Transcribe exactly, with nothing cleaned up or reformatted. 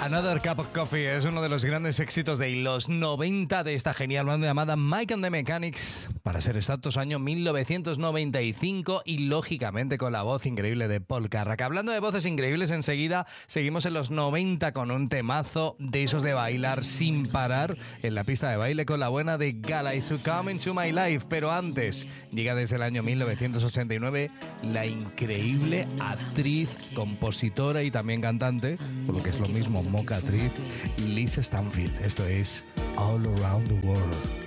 Another Cup of Coffee es uno de los grandes éxitos de los noventa de esta genial banda llamada Mike and the Mechanics, para ser exactos año mil novecientos noventa y cinco, y lógicamente con la voz increíble de Paul Carrack. Hablando de voces increíbles, enseguida seguimos en los noventa con un temazo de esos de bailar sin parar en la pista de baile con la buena de Guys Who Come Into My Life. Pero antes, llega desde el año mil novecientos ochenta y nueve la increíble actriz, compositora y también cantante, por lo que es lo mismo, mocatriz, Lisa Stanfield. Esto es All Around the World.